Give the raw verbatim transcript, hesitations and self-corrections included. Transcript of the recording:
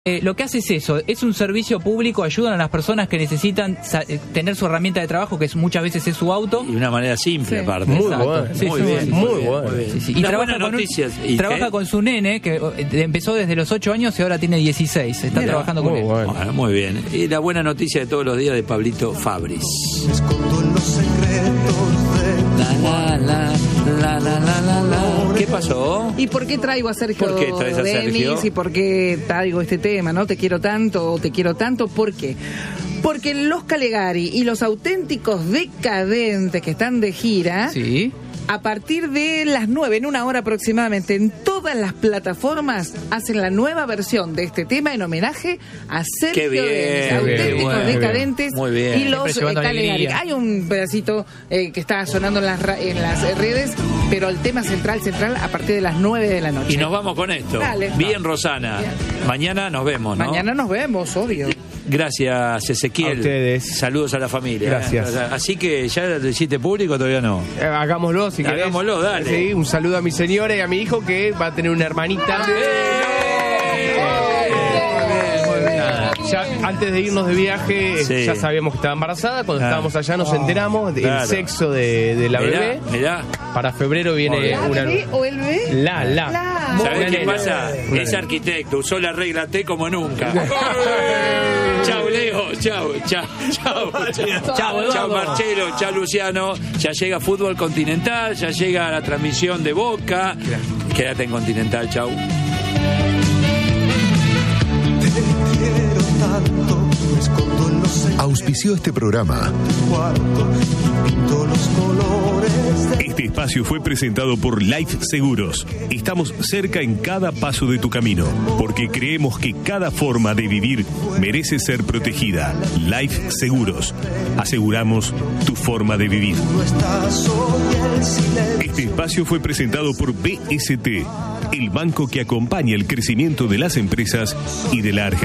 Eh, lo que hace es eso, es un servicio público, ayudan a las personas que necesitan eh, tener su herramienta de trabajo, que es, muchas veces es su auto. Y de una manera simple, sí. aparte. Muy Exacto. bueno, sí, muy, sí, bien, sí, muy, muy bien, bueno. muy bien. Sí, sí. Y trabaja, con, noticias. Un, ¿Y trabaja con su nene, que empezó desde los ocho años y ahora tiene dieciséis. Está Mira, trabajando con él. Bueno. Bueno, muy bien. Y la buena noticia de todos los días de Pablito Fabris. Me escondo en los secretos de la, la, la, la, la, la, la, la. ¿Qué pasó? ¿Y por qué traigo a Sergio ¿Por qué traes a Sergio? Denis? ¿Y por qué traigo este tema, no? Te quiero tanto, te quiero tanto. ¿Por qué? Porque los Calegari y los auténticos decadentes que están de gira... Sí. A partir de las nueve, en una hora aproximadamente, en todas las plataformas hacen la nueva versión de este tema en homenaje a Sergio Denis, auténticos bueno, decadentes muy bien, muy bien. y los eh, Calegari. Hay un pedacito eh, que está sonando en las, en las redes, pero el tema central, central, a partir de las nueve de la noche. Y nos vamos con esto. Dale. Bien, Rosana. Bien. Mañana nos vemos, ¿no? Mañana nos vemos, obvio. Gracias, Ezequiel. A ustedes. Saludos a la familia. Gracias. ¿eh? Así que ya lo hiciste público, todavía no. Eh, hagámoslo, si querés. Hagámoslo, dale. Sí, un saludo a mi señora y a mi hijo que va a tener una hermanita. Ya, antes de irnos de viaje, sí. ya sabíamos que estaba embarazada. Cuando ah. estábamos allá nos enteramos del claro. sexo de, de la mirá, bebé. Mirá. Para febrero viene ¿La una... bebé o el bebé? La, la. la. ¿Sabés qué pasa? Una es arquitecto, usó la regla T como nunca. Chau, Leo. Chau, chau, chau. Chau, chau, Marcelo. Chau, Luciano. Ya llega Fútbol Continental, ya llega la transmisión de Boca. Quédate en Continental, chau. Auspició este programa. Este espacio fue presentado por Life Seguros. Estamos cerca en cada paso de tu camino, porque creemos que cada forma de vivir merece ser protegida. Life Seguros. Aseguramos tu forma de vivir. Este espacio fue presentado por B S T, el banco que acompaña el crecimiento de las empresas y de la Argentina.